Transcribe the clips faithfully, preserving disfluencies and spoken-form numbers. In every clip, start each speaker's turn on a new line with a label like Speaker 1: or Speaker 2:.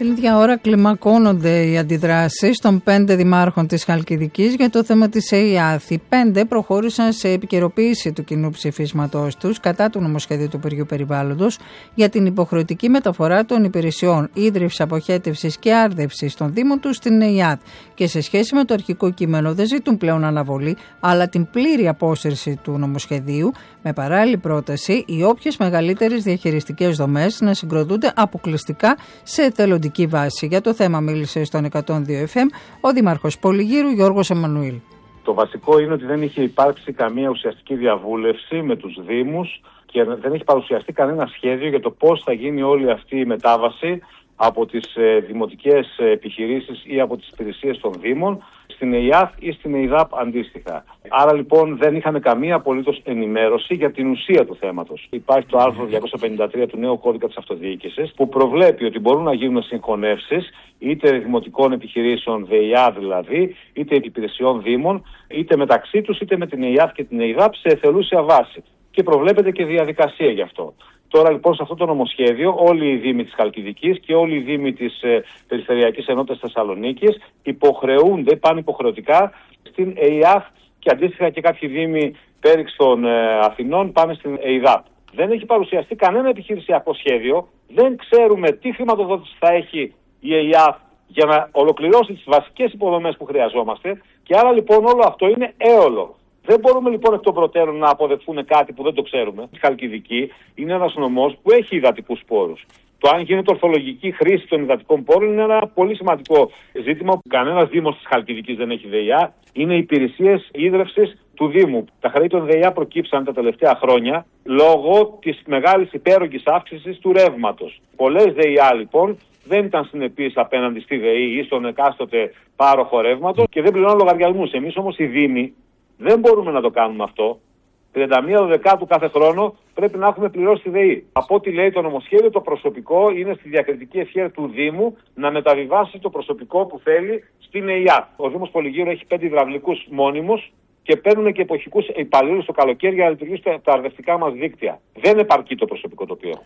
Speaker 1: Την ίδια ώρα κλιμακώνονται οι αντιδράσεις των πέντε δημάρχων της Χαλκιδικής για το θέμα της ΕΙΑΘ. Οι πέντε προχώρησαν σε επικαιροποίηση του κοινού ψηφίσματός τους κατά του νομοσχέδιου του Υπουργείου Περιβάλλοντος για την υποχρεωτική μεταφορά των υπηρεσιών ίδρυυσης, αποχέτευσης και άρδευσης των Δήμων τους στην ΕΙΑΘ. Και σε σχέση με το αρχικό κείμενο δεν ζητούν πλέον αναβολή, αλλά την πλήρη απόσυρση του νομοσχεδίου, με παράλληλη πρόταση οι όποιες μεγαλύτερες διαχειριστικές δομές να συγκροτούνται αποκλειστικά σε εθελοντική βάση. Για το θέμα μίλησε στον εκατόν δύο εφ εμ ο Δήμαρχος Πολυγύρου Γιώργος Εμμανουήλ.
Speaker 2: Το βασικό είναι ότι δεν είχε υπάρξει καμία ουσιαστική διαβούλευση με τους Δήμους και δεν έχει παρουσιαστεί κανένα σχέδιο για το πώς θα γίνει όλη αυτή η μετάβαση από τις ε, δημοτικές επιχειρήσεις ή από τις υπηρεσίες των Δήμων στην ΕΙΑΘ ή στην ΕΙΔΑΠ αντίστοιχα. Άρα λοιπόν δεν είχαμε καμία απολύτως ενημέρωση για την ουσία του θέματος. Υπάρχει το άρθρο διακόσια πενήντα τρία του νέου κώδικα της αυτοδιοίκησης που προβλέπει ότι μπορούν να γίνουν συγχωνεύσεις είτε δημοτικών επιχειρήσεων, ΔΕΙΑ δηλαδή, είτε υπηρεσιών Δήμων, είτε μεταξύ τους είτε με την ΕΙΑΘ και την ΕΙΔΑΠ σε εθελούσια βάση. Και προβλέπεται και διαδικασία γι' αυτό. Τώρα λοιπόν σε αυτό το νομοσχέδιο όλοι οι Δήμοι της Χαλκιδικής και όλοι οι Δήμοι της ε, Περιφερειακής Ενότητας Θεσσαλονίκης υποχρεούνται, πάνε υποχρεωτικά στην ΕΙΑΘ και αντίστοιχα και κάποιοι Δήμοι πέριξ των ε, Αθηνών πάνε στην ΕΙΔΑΠ. Δεν έχει παρουσιαστεί κανένα επιχειρησιακό σχέδιο, δεν ξέρουμε τι χρηματοδότηση θα έχει η ΕΙΑΘ για να ολοκληρώσει τις βασικές υποδομές που χρειαζόμαστε και άρα λοιπόν όλο αυτό είναι έολο. Δεν μπορούμε λοιπόν εκ των προτέρων να αποδεχθούμε κάτι που δεν το ξέρουμε. Η Χαλκιδική είναι ένας νομός που έχει υδατικούς πόρους. Το αν γίνεται ορθολογική χρήση των υδατικών πόρων είναι ένα πολύ σημαντικό ζήτημα που κανένας Δήμος της Χαλκιδικής δεν έχει ΔΕΙΑ. Είναι υπηρεσίες ίδρευσης του Δήμου. Τα χρέη των ΔΕΙΑ προκύψαν τα τελευταία χρόνια λόγω της μεγάλης υπέρογγης αύξησης του ρεύματος. Πολλές ΔΕΙΑ λοιπόν δεν ήταν συνεπείς απέναντι στη ΔΕΗ ή στον εκάστοτε πάροχο ρεύματος και δεν πληρώνουν λογαριασμούς. Εμείς όμως οι Δήμοι δεν μπορούμε να το κάνουμε αυτό. τριάντα μία Δεκάτου κάθε χρόνο πρέπει να έχουμε πληρώσει τη ΔΕΗ. Από ό,τι λέει το νομοσχέδιο, το προσωπικό είναι στη διακριτική ευχέρεια του Δήμου να μεταβιβάσει το προσωπικό που θέλει στην ΕΙΑΘ. Ο Δήμος Πολυγύρου έχει πέντε υδραυλικούς μόνιμους και παίρνουν και εποχικούς υπαλλήλους το καλοκαίρι για να λειτουργήσουν τα αρδευτικά μας δίκτυα. Δεν επαρκεί το προσωπικό το οποίο έχουμε.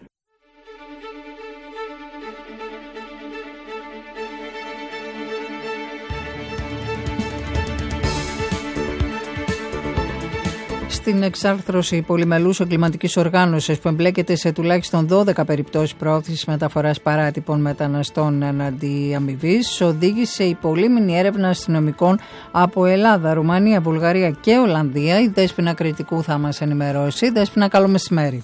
Speaker 1: Στην εξάρθρωση πολυμελούς εγκληματικής οργάνωσης που εμπλέκεται σε τουλάχιστον δώδεκα περιπτώσεις προώθησης μεταφοράς παράτυπων μεταναστών εναντί αμοιβής, οδήγησε η πολύμηνη έρευνα αστυνομικών από Ελλάδα, Ρουμανία, Βουλγαρία και Ολλανδία. Η Δέσποινα Κρητικού θα μας ενημερώσει. Δέσποινα, καλό μεσημέρι.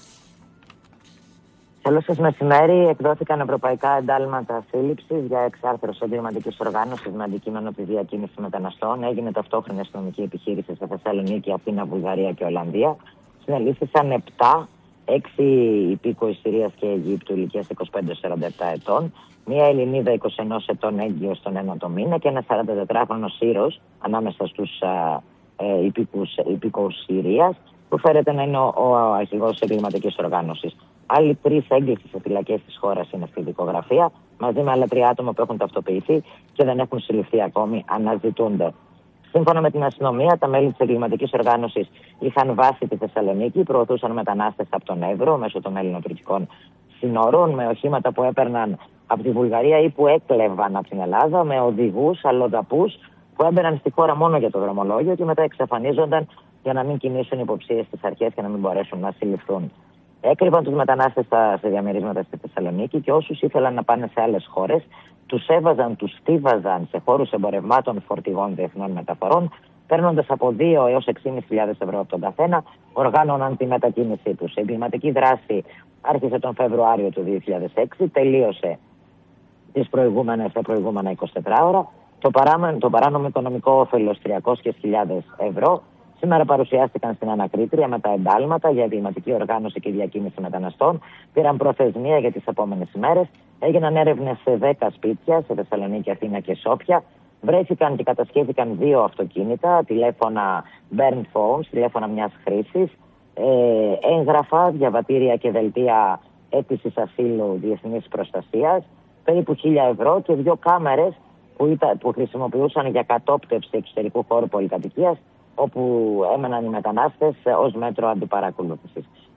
Speaker 3: Καλό σας μεσημέρι. Εκδόθηκαν ευρωπαϊκά εντάλματα σύλληψης για εξάρθρωση εγκληματικής οργάνωσης με αντικείμενο τη διακίνηση μεταναστών. Έγινε ταυτόχρονη αστυνομική επιχείρηση σε Θεσσαλονίκη, Αθήνα, Βουλγαρία και Ολλανδία. Συνελήφθησαν επτά, έξι υπήκοοι Συρίας και Αιγύπτου ηλικίας είκοσι πέντε με σαράντα επτά ετών, μία Ελληνίδα είκοσι ενός ετών έγκυος στον ένατο μήνα και ένα σαραντατετράχρονο Σύρος ανάμεσα στους ε, υπήκοους Συρίας, που φέρεται να είναι ο, ο αρχηγός της εγκληματικής οργάνωσης. Άλλοι τρεις έγκλησης σε φυλακές της χώρας είναι στη δικογραφία, μαζί με άλλα τρία άτομα που έχουν ταυτοποιηθεί και δεν έχουν συλληφθεί ακόμη, αναζητούνται. Σύμφωνα με την αστυνομία, τα μέλη της εγκληματικής οργάνωσης είχαν βάση τη Θεσσαλονίκη, προωθούσαν μετανάστες από τον Εύρο μέσω των ελληνοτουρκικών συνόρων, με οχήματα που έπαιρναν από τη Βουλγαρία ή που έκλεβαν από την Ελλάδα, με οδηγούς, αλλοδαπούς που έμπαιναν στη χώρα μόνο για το δρομολόγιο και μετά εξαφανίζονταν για να μην κινήσουν υποψίες στις αρχές και να μην μπορέσουν να συλληφθούν. Έκρυβαν τους μετανάστες σε διαμερίσματα στη Θεσσαλονίκη και όσους ήθελαν να πάνε σε άλλες χώρες, τους έβαζαν, τους στίβαζαν σε χώρους εμπορευμάτων φορτηγών διεθνών μεταφορών, παίρνοντας από δύο έως έξι χιλιάδες πεντακόσιες ευρώ από τον καθένα, οργάνωναν τη μετακίνησή τους. Η εγκληματική δράση άρχισε τον Φεβρουάριο του δύο χιλιάδες έξι, τελείωσε τις προηγούμενες, τα προηγούμενα εικοσιτέσσερις ώρα. Το, παράμενο, το παράνομο οικονομικό όφελος τριακόσιες χιλιάδες ευρώ. Σήμερα παρουσιάστηκαν στην ανακρίτρια με τα εντάλματα για εγκληματική οργάνωση και διακίνηση μεταναστών. Πήραν προθεσμία για τις επόμενες ημέρες. Έγιναν έρευνες σε δέκα σπίτια, σε Θεσσαλονίκη, Αθήνα και Σόφια. Βρέθηκαν και κατασχέθηκαν δύο αυτοκίνητα, τηλέφωνα burn phones, τηλέφωνα μιας χρήσης, ε, έγγραφα, διαβατήρια και δελτία αίτησης ασύλου διεθνής προστασίας, περίπου χίλια ευρώ και δύο κάμερες που, ήταν, που χρησιμοποιούσαν για κατόπτευση εξωτερικού χώρου πολυκατοικίας, όπου έμεναν οι μετανάστες ως μέτρο αντιπαρακολούθησης.